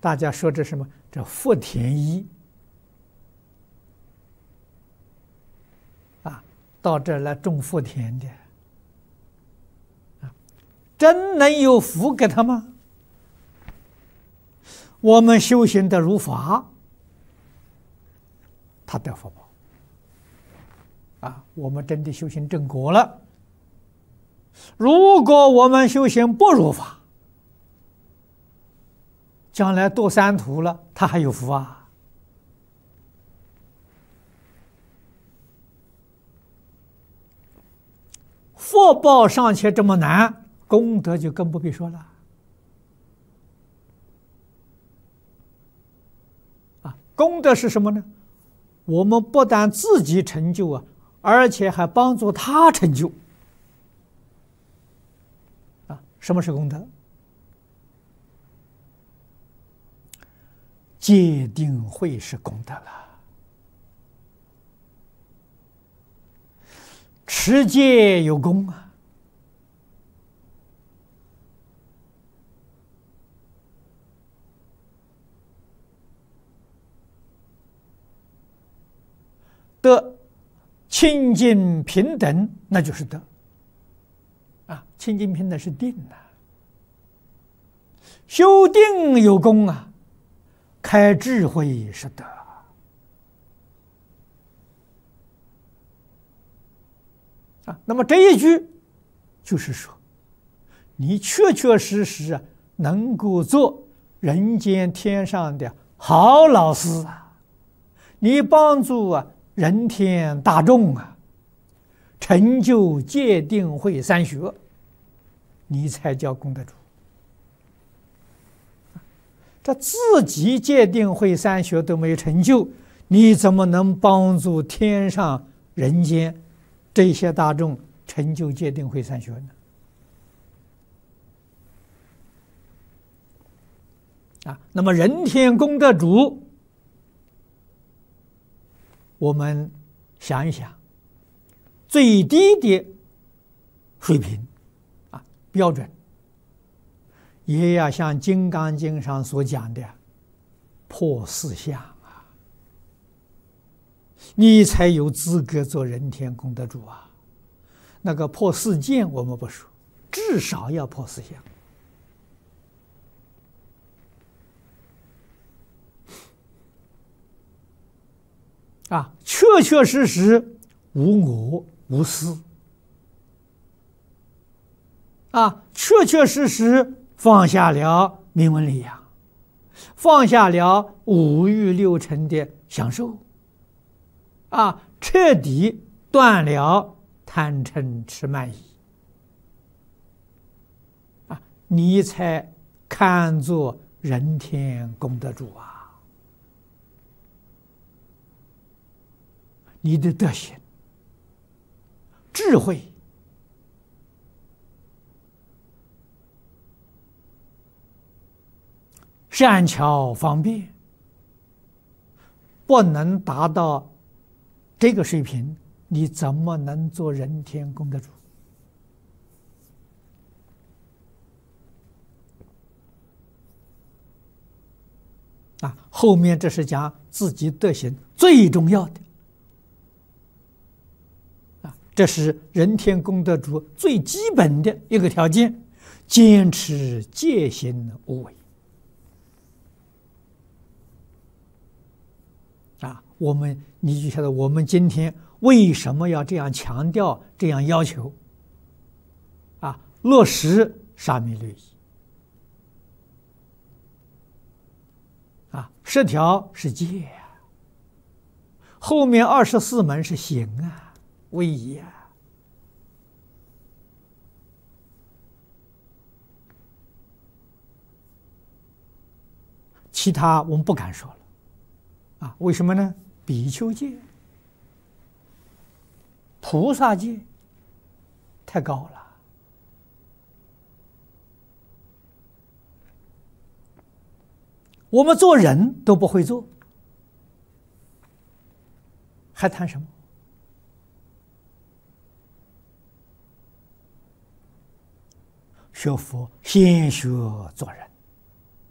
大家说这什么？这福田一啊，到这儿来种福田的啊，真能有福给他吗？我们修行的如法，他得福报啊。我们真的修行正果了。如果我们修行不如法，将来堕三途了，他还有福啊！福报尚且这么难，功德就更不必说了。啊，功德是什么呢？我们不但自己成就啊，而且还帮助他成就。啊，什么是功德？戒定慧是功德了，持戒有功啊。得清净平等，那就是德啊。清净平等是定啊，修定有功啊。开智慧是德啊。那么这一句就是说，你确确实实啊，能够做人间天上的好老师啊，你帮助啊人天大众啊，成就戒定慧三学，你才叫功德主。这自己戒定慧三学都没有成就，你怎么能帮助天上人间这些大众成就戒定慧三学呢？啊，那么人天功德主，我们想一想，最低的水平啊标准，也要像《金刚经》上所讲的破四相啊，你才有资格做人天功德主啊。那个破四见我们不说，至少要破四相啊，确确实实无我无私啊，确确实实放下了名闻利养，放下了五欲六尘的享受啊，彻底断了贪嗔痴慢疑啊，你才看作人天功德主啊。你的德行、智慧、善巧方便，不能达到这个水平，你怎么能做人天功德主？啊，后面这是讲自己德行最重要的啊，这是人天功德主最基本的一个条件，坚持戒行无为。啊，你就晓得我们今天为什么要这样强调、这样要求？啊，落实沙弥律仪。啊，10条是戒啊，后面24门是行啊、威仪啊。其他我们不敢说了。啊，为什么呢？比丘戒、菩萨戒太高了，我们做人都不会做，还谈什么？学佛先学做人。